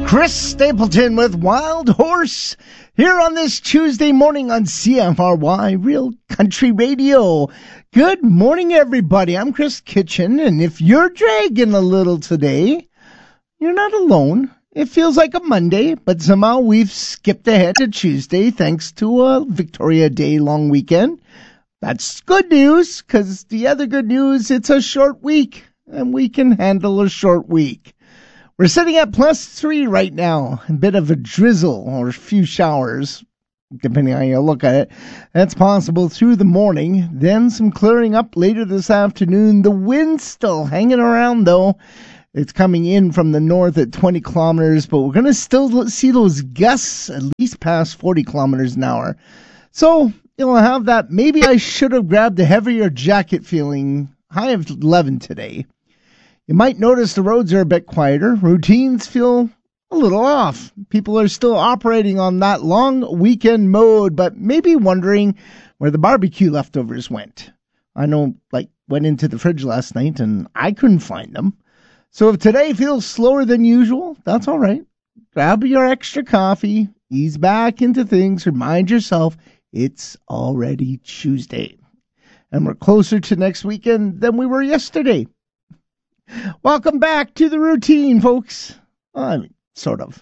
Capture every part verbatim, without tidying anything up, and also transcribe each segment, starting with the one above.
Chris Stapleton with Wild Horse here on this Tuesday morning on C F R Y Real Country Radio. Good morning, everybody. I'm Chris Kitchen, and if you're dragging a little today, you're not alone. It feels like a Monday, but somehow we've skipped ahead to Tuesday thanks to a Victoria Day long weekend. That's good news, because the other good news, it's a short week, and we can handle a short week. We're sitting at plus three right now. A bit of a drizzle or a few showers, depending on how you look at it. That's possible through the morning. Then some clearing up later this afternoon. The wind's still hanging around, though. It's coming in from the north at twenty kilometers, but we're going to still see those gusts at least past forty kilometers an hour. So you'll have that. Maybe I should have grabbed a heavier jacket feeling. High of eleven today. You might notice the roads are a bit quieter. Routines feel a little off. People are still operating on that long weekend mode, but maybe wondering where the barbecue leftovers went. I know, like, went into the fridge last night and I couldn't find them. So if today feels slower than usual, that's all right. Grab your extra coffee, ease back into things, remind yourself it's already Tuesday. And we're closer to next weekend than we were yesterday. Welcome back to the routine, folks. I mean, sort of.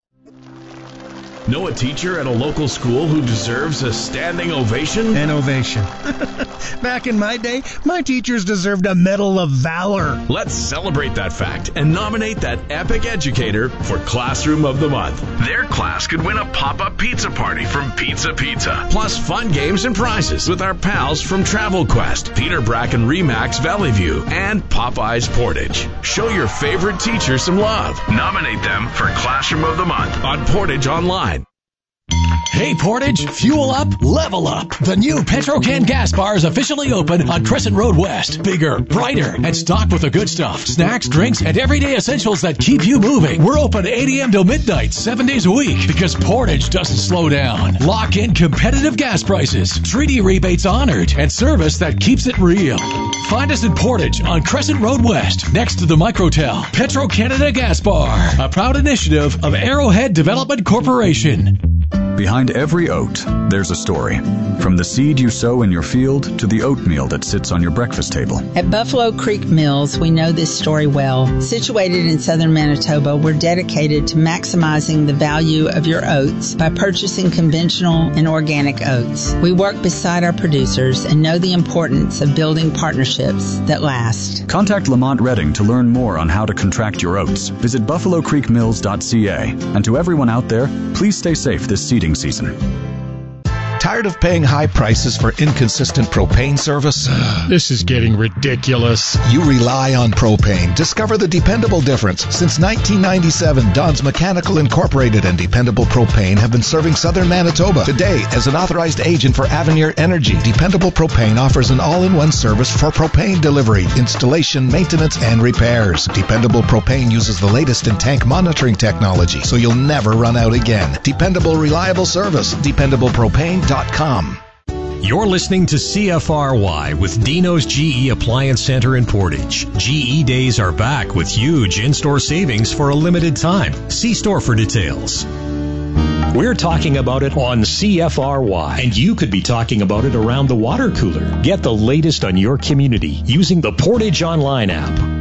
Know a teacher at a local school who deserves a standing ovation? An ovation. Back in my day, my teachers deserved a Medal of Valor. Let's celebrate that fact and nominate that epic educator for Classroom of the Month. Their class could win a pop-up pizza party from Pizza Pizza, plus fun games and prizes with our pals from Travel Quest, Peter Bracken Remax Valley View, and Popeyes Portage. Show your favorite teacher some love. Nominate them for Classroom of the Month on Portage Online. Hey Portage, fuel up, level up. The new Petrocan gas bar is officially open on Crescent Road West. Bigger, brighter, and stocked with the good stuff. Snacks, drinks, and everyday essentials that keep you moving. We're open eight a.m. till midnight, seven days a week, because Portage doesn't slow down. Lock in competitive gas prices, treaty rebates honored, and service that keeps it real. Find us in Portage on Crescent Road West, next to the Microtel. Petro Canada Gas Bar, a proud initiative of Arrowhead Development Corporation. Behind every oat, there's a story. From the seed you sow in your field to the oatmeal that sits on your breakfast table. At Buffalo Creek Mills, we know this story well. Situated in southern Manitoba, we're dedicated to maximizing the value of your oats by purchasing conventional and organic oats. We work beside our producers and know the importance of building partnerships that last. Contact Lamont Redding to learn more on how to contract your oats. Visit buffalo creek mills dot c a. And to everyone out there, please stay safe this seeding season. Tired of paying high prices for inconsistent propane service? This is getting ridiculous. You rely on propane. Discover the dependable difference. Since nineteen ninety-seven, Don's Mechanical Incorporated and Dependable Propane have been serving southern Manitoba. Today, as an authorized agent for Avenir Energy, Dependable Propane offers an all-in-one service for propane delivery, installation, maintenance, and repairs. Dependable Propane uses the latest in tank monitoring technology, so you'll never run out again. Dependable, reliable service. dependable propane dot com. You're listening to C F R Y with Dino's G E Appliance Center in Portage. G E Days are back with huge in-store savings for a limited time. See store for details. We're talking about it on C F R Y, and you could be talking about it around the water cooler. Get the latest on your community using the Portage Online app